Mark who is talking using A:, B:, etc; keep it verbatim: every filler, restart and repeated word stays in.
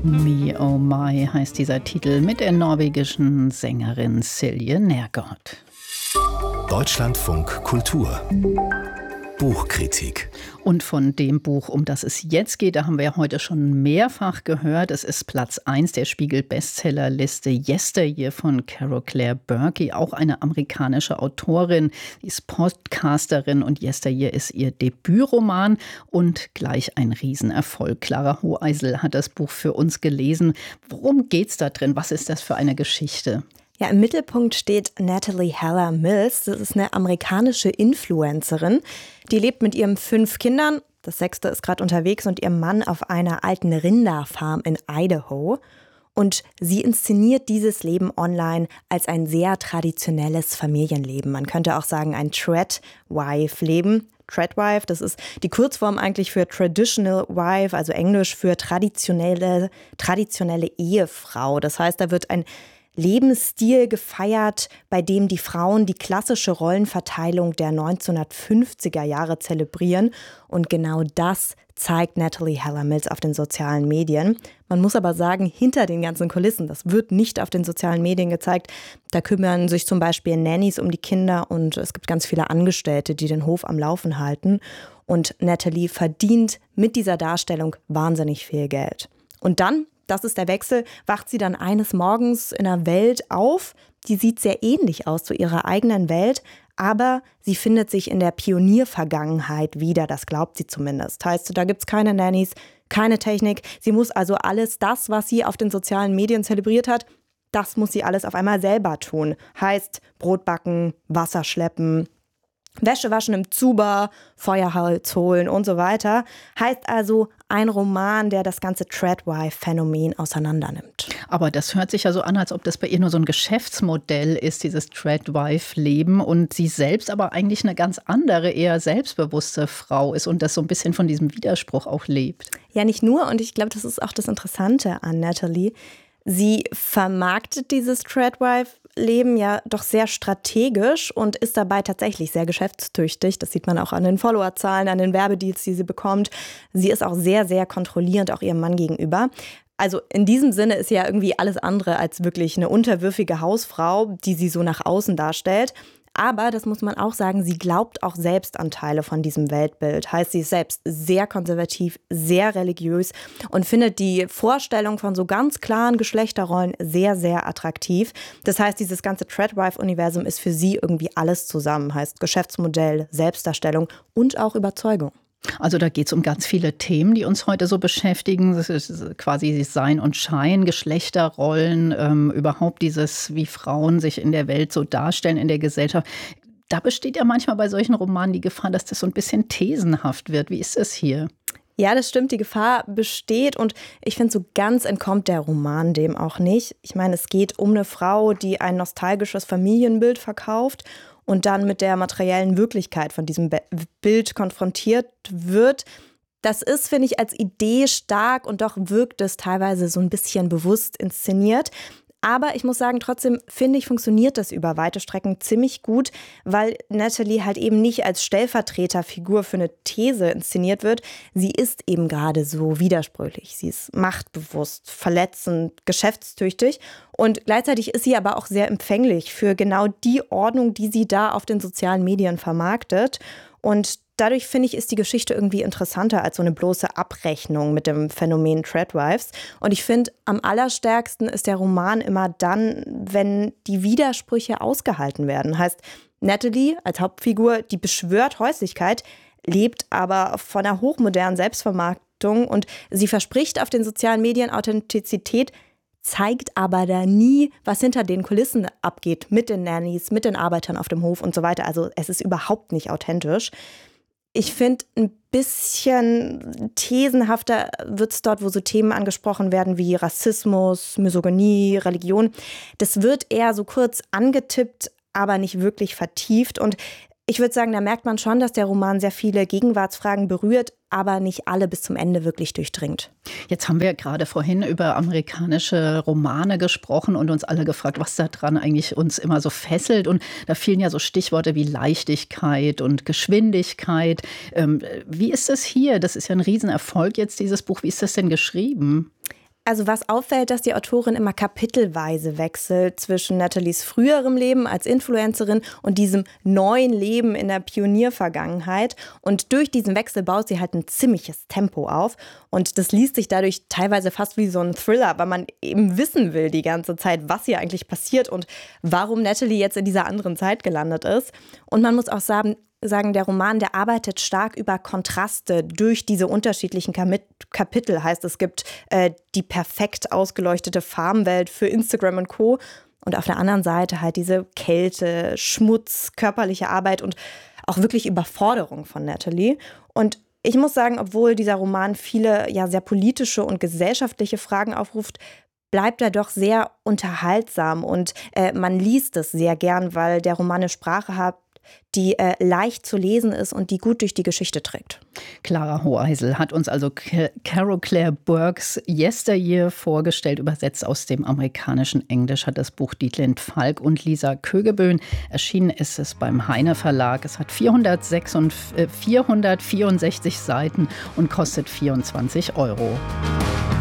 A: Me Oh My heißt dieser Titel mit der norwegischen Sängerin Silje Nergård.
B: Deutschlandfunk Kultur. Buchkritik.
A: Und von dem Buch, um das es jetzt geht, da haben wir ja heute schon mehrfach gehört. Es ist Platz eins der Spiegel-Bestsellerliste Yesteryear von Carol Claire Berkey, auch eine amerikanische Autorin. Sie ist Podcasterin und Yesteryear ist ihr Debütroman und gleich ein Riesenerfolg. Clara Hoheisel hat das Buch für uns gelesen. Worum geht's da drin? Was ist das für eine Geschichte?
C: Ja, im Mittelpunkt steht Natalie Heller Mills. Das ist eine amerikanische Influencerin. Die lebt mit ihren fünf Kindern, das sechste ist gerade unterwegs, und ihrem Mann auf einer alten Rinderfarm in Idaho. Und sie inszeniert dieses Leben online als ein sehr traditionelles Familienleben. Man könnte auch sagen, ein Tradwife-Leben. Tradwife, das ist die Kurzform eigentlich für Traditional Wife, also Englisch für traditionelle, traditionelle Ehefrau. Das heißt, da wird ein Lebensstil gefeiert, bei dem die Frauen die klassische Rollenverteilung der neunzehnhundertfünfziger Jahre zelebrieren. Und genau das zeigt Natalie Heller Mills auf den sozialen Medien. Man muss aber sagen, hinter den ganzen Kulissen, das wird nicht auf den sozialen Medien gezeigt. Da kümmern sich zum Beispiel Nannies um die Kinder und es gibt ganz viele Angestellte, die den Hof am Laufen halten. Und Natalie verdient mit dieser Darstellung wahnsinnig viel Geld. Und dann, das ist der Wechsel, wacht sie dann eines Morgens in einer Welt auf, die sieht sehr ähnlich aus zu ihrer eigenen Welt, aber sie findet sich in der Pioniervergangenheit wieder, das glaubt sie zumindest. Heißt, da gibt es keine Nannies, keine Technik, sie muss also alles das, was sie auf den sozialen Medien zelebriert hat, das muss sie alles auf einmal selber tun. Heißt, Brot backen, Wasser schleppen, Wäsche waschen im Zuber, Feuerholz holen und so weiter. Heißt also ein Roman, der das ganze Tradwife-Phänomen auseinandernimmt.
A: Aber das hört sich ja so an, als ob das bei ihr nur so ein Geschäftsmodell ist, dieses Tradwife-Leben. Und sie selbst aber eigentlich eine ganz andere, eher selbstbewusste Frau ist und das so ein bisschen von diesem Widerspruch auch lebt.
C: Ja, nicht nur. Und ich glaube, das ist auch das Interessante an Natalie. Sie vermarktet dieses Tradwife-Leben ja doch sehr strategisch und ist dabei tatsächlich sehr geschäftstüchtig. Das sieht man auch an den Followerzahlen, an den Werbedeals, die sie bekommt. Sie ist auch sehr, sehr kontrollierend, auch ihrem Mann gegenüber. Also in diesem Sinne ist sie ja irgendwie alles andere als wirklich eine unterwürfige Hausfrau, die sie so nach außen darstellt. Aber, das muss man auch sagen, sie glaubt auch selbst an Teile von diesem Weltbild. Heißt, sie ist selbst sehr konservativ, sehr religiös und findet die Vorstellung von so ganz klaren Geschlechterrollen sehr, sehr attraktiv. Das heißt, dieses ganze Tradwife-Universum ist für sie irgendwie alles zusammen. Heißt Geschäftsmodell, Selbstdarstellung und auch Überzeugung.
A: Also da geht es um ganz viele Themen, die uns heute so beschäftigen. Das ist quasi Sein und Schein, Geschlechterrollen, ähm, überhaupt dieses, wie Frauen sich in der Welt so darstellen, in der Gesellschaft. Da besteht ja manchmal bei solchen Romanen die Gefahr, dass das so ein bisschen thesenhaft wird. Wie ist es hier?
C: Ja, das stimmt, die Gefahr besteht und ich finde, so ganz entkommt der Roman dem auch nicht. Ich meine, es geht um eine Frau, die ein nostalgisches Familienbild verkauft und dann mit der materiellen Wirklichkeit von diesem Be- Bild konfrontiert wird. Das ist, finde ich, als Idee stark und doch wirkt es teilweise so ein bisschen bewusst inszeniert. Aber ich muss sagen, trotzdem finde ich, funktioniert das über weite Strecken ziemlich gut, weil Natalie halt eben nicht als Stellvertreterfigur für eine These inszeniert wird. Sie ist eben gerade so widersprüchlich. Sie ist machtbewusst, verletzend, geschäftstüchtig und gleichzeitig ist sie aber auch sehr empfänglich für genau die Ordnung, die sie da auf den sozialen Medien vermarktet. Und dadurch, finde ich, ist die Geschichte irgendwie interessanter als so eine bloße Abrechnung mit dem Phänomen Tradwives. Und ich finde, am allerstärksten ist der Roman immer dann, wenn die Widersprüche ausgehalten werden. Heißt, Natalie als Hauptfigur, die beschwört Häuslichkeit, lebt aber von einer hochmodernen Selbstvermarktung und sie verspricht auf den sozialen Medien Authentizität, zeigt aber da nie, was hinter den Kulissen abgeht, mit den Nannies, mit den Arbeitern auf dem Hof und so weiter. Also es ist überhaupt nicht authentisch. Ich finde, ein bisschen thesenhafter wird es dort, wo so Themen angesprochen werden wie Rassismus, Misogynie, Religion. Das wird eher so kurz angetippt, aber nicht wirklich vertieft. Und ich würde sagen, da merkt man schon, dass der Roman sehr viele Gegenwartsfragen berührt, aber nicht alle bis zum Ende wirklich durchdringt.
A: Jetzt haben wir gerade vorhin über amerikanische Romane gesprochen und uns alle gefragt, was da dran eigentlich uns immer so fesselt. Und da fielen ja so Stichworte wie Leichtigkeit und Geschwindigkeit. Ähm, wie ist das hier? Das ist ja ein Riesenerfolg jetzt, dieses Buch. Wie ist das denn geschrieben?
C: Also was auffällt, dass die Autorin immer kapitelweise wechselt zwischen Nathalies früherem Leben als Influencerin und diesem neuen Leben in der Pioniervergangenheit. Und durch diesen Wechsel baut sie halt ein ziemliches Tempo auf. Und das liest sich dadurch teilweise fast wie so ein Thriller, weil man eben wissen will die ganze Zeit, was hier eigentlich passiert und warum Natalie jetzt in dieser anderen Zeit gelandet ist. Und man muss auch sagen, sagen, der Roman, der arbeitet stark über Kontraste durch diese unterschiedlichen Kapitel. Heißt, es gibt äh, die perfekt ausgeleuchtete Farbenwelt für Instagram und Co. Und auf der anderen Seite halt diese Kälte, Schmutz, körperliche Arbeit und auch wirklich Überforderung von Natalie. Und ich muss sagen, obwohl dieser Roman viele ja sehr politische und gesellschaftliche Fragen aufruft, bleibt er doch sehr unterhaltsam und äh, man liest es sehr gern, weil der Roman eine Sprache hat, die äh, leicht zu lesen ist und die gut durch die Geschichte trägt.
A: Clara Hoheisel hat uns also Carol Claire Burkes Yesteryear vorgestellt, übersetzt aus dem amerikanischen Englisch hat das Buch Dietlind Falk und Lisa Kögeböhn. Erschienen ist es beim Heine Verlag. Es hat vierhundertvierundsechzig Seiten und kostet vierundzwanzig Euro.